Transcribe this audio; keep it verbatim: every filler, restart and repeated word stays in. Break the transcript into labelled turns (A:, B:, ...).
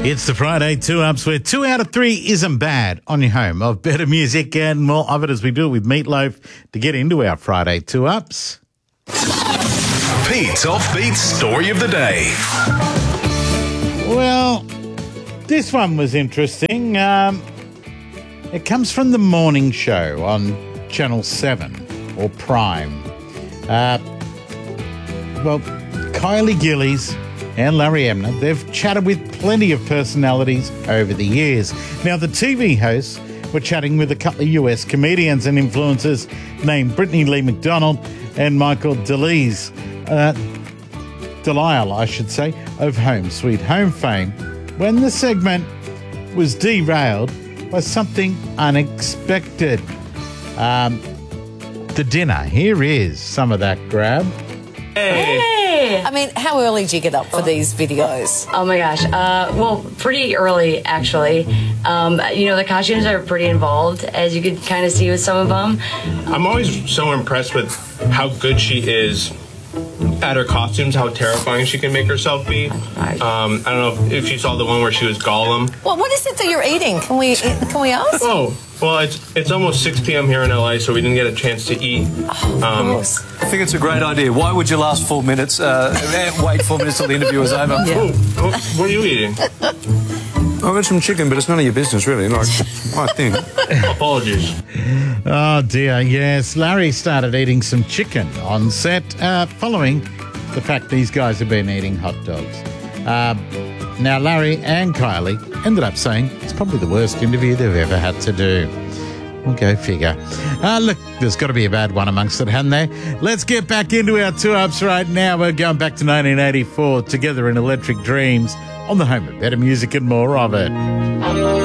A: It's the Friday two-ups where two out of three isn't bad on your home of better music and more of it as we do it with Meatloaf to get into our Friday two-ups.
B: Pete's Offbeat Story of the Day.
A: Well, this one was interesting. Um, it comes from the morning show on Channel seven or Prime. Uh, well, Kylie Gillies and Larry Emner, they've chatted with plenty of personalities over the years. Now, the T V hosts were chatting with a couple of U S comedians and influencers named Brittany Lee McDonald and Michael DeLise, uh, Delisle, I should say, of Home Sweet Home fame, when the segment was derailed by something unexpected. Um, the dinner. Here is some of that grab.
C: Hey.
D: I mean, how early do you get up for these videos?
C: Oh my gosh. Uh, well, pretty early, actually. Um, you know, the costumes are pretty involved, as you could kind of see with some of them.
E: I'm always so impressed with how good she is at her costumes, how terrifying she can make herself be. Um, I don't know if you saw the one where she was Gollum.
D: Well, what is it that you're eating? Can we can we ask?
E: Oh, well, it's it's almost six p.m. here in L A, so we didn't get a chance to eat.
D: Oh,
E: um,
D: I
F: think it's a great idea. Why would you last four minutes, uh, wait four minutes till the interview is over?
E: Yeah. Oh, what are you eating?
F: I've got some chicken, but it's none of your business, really. Like, I think.
E: Apologies.
A: Oh, dear, yes. Larry started eating some chicken on set uh, following the fact these guys have been eating hot dogs. Uh, now, Larry and Kylie ended up saying it's probably the worst interview they've ever had to do. We'll go figure. Uh, look, there's got to be a bad one amongst it, hasn't there? Let's get back into our two-ups right now. We're going back to nineteen eighty-four, together in Electric Dreams, on the home of better music and more of it.